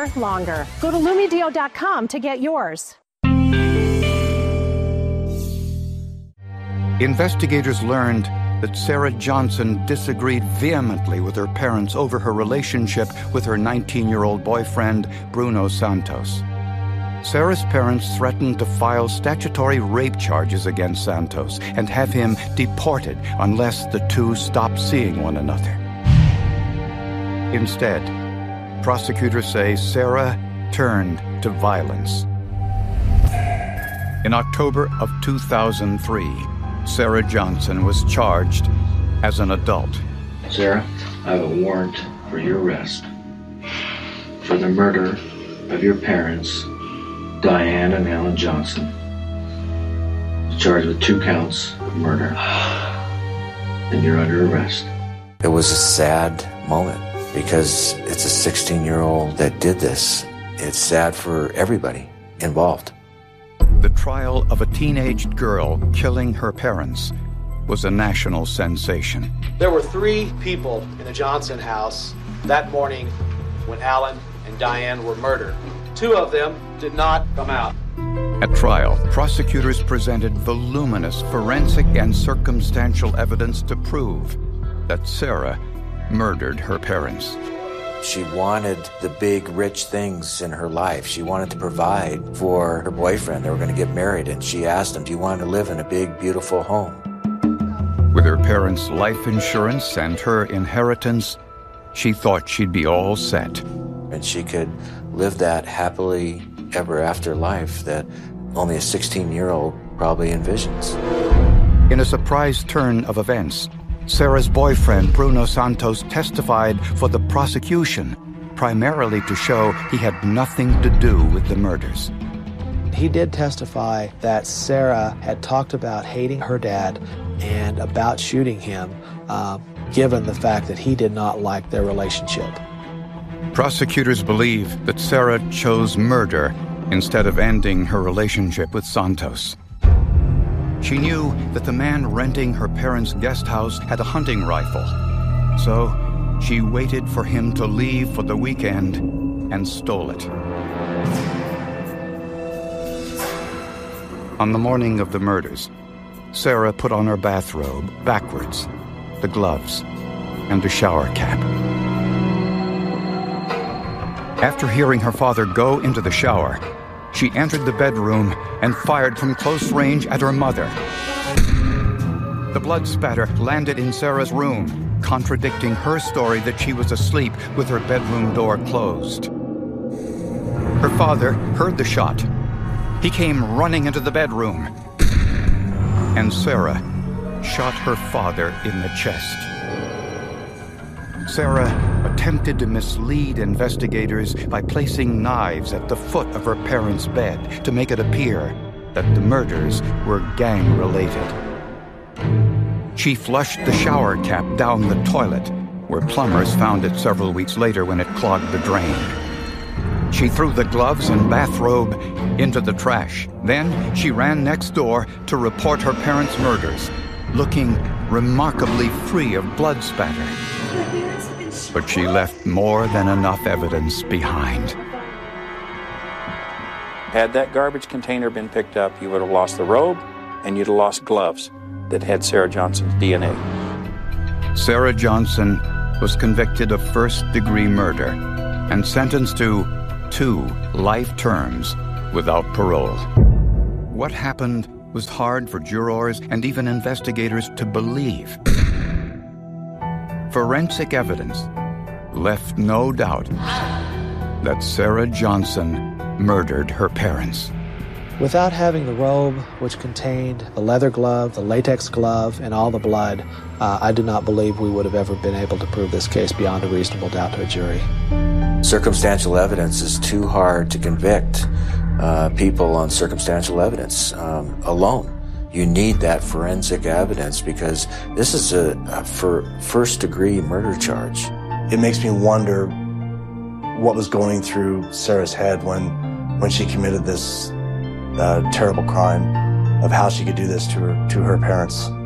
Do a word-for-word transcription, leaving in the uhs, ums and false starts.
safer, longer. Go to Lumedeal dot com to get yours. Investigators learned that Sarah Johnson disagreed vehemently with her parents over her relationship with her nineteen-year-old boyfriend, Bruno Santos. Sarah's parents threatened to file statutory rape charges against Santos and have him deported unless the two stopped seeing one another. Instead, prosecutors say Sarah turned to violence. In October of two thousand three, Sarah Johnson was charged as an adult. Sarah, I have a warrant for your arrest for the murder of your parents, Diane and Alan Johnson. Charged with two counts of murder. And you're under arrest. It was a sad moment because it's a sixteen-year-old that did this. It's sad for everybody involved. The trial of a teenaged girl killing her parents was a national sensation. There were three people in the Johnson house that morning when Alan and Diane were murdered. Two of them did not come out. At trial, prosecutors presented voluminous forensic and circumstantial evidence to prove that Sarah murdered her parents. She wanted the big, rich things in her life. She wanted to provide for her boyfriend. They were going to get married, and she asked him, do you want to live in a big, beautiful home? With her parents' life insurance and her inheritance, she thought she'd be all set. And she could live that happily ever after life that only a sixteen-year-old probably envisions. In a surprise turn of events, Sarah's boyfriend, Bruno Santos, testified for the prosecution, primarily to show he had nothing to do with the murders. He did testify that Sarah had talked about hating her dad and about shooting him, uh, given the fact that he did not like their relationship. Prosecutors believe that Sarah chose murder instead of ending her relationship with Santos. She knew that the man renting her parents' guest house had a hunting rifle, so she waited for him to leave for the weekend and stole it. On the morning of the murders, Sarah put on her bathrobe backwards, the gloves, and a shower cap. After hearing her father go into the shower, she entered the bedroom and fired from close range at her mother. The blood spatter landed in Sarah's room, contradicting her story that she was asleep with her bedroom door closed. Her father heard the shot. He came running into the bedroom, and Sarah shot her father in the chest. Sarah attempted to mislead investigators by placing knives at the foot of her parents' bed to make it appear that the murders were gang-related. She flushed the shower cap down the toilet, where plumbers found it several weeks later when it clogged the drain. She threw the gloves and bathrobe into the trash. Then she ran next door to report her parents' murders, looking remarkably free of blood spatter. But she left more than enough evidence behind. Had that garbage container been picked up, you would have lost the robe and you'd have lost gloves that had Sarah Johnson's D N A. Sarah Johnson was convicted of first-degree murder and sentenced to two life terms without parole. What happened was hard for jurors and even investigators to believe. Forensic evidence left no doubt that Sarah Johnson murdered her parents. Without having the robe, which contained the leather glove, the latex glove, and all the blood, uh, I do not believe we would have ever been able to prove this case beyond a reasonable doubt to a jury. Circumstantial evidence is too hard to convict uh, people on circumstantial evidence um, alone. You need that forensic evidence because this is a, a for first-degree murder charge. It makes me wonder what was going through Sarah's head when, when she committed this uh, terrible crime, of how she could do this to her, to her parents.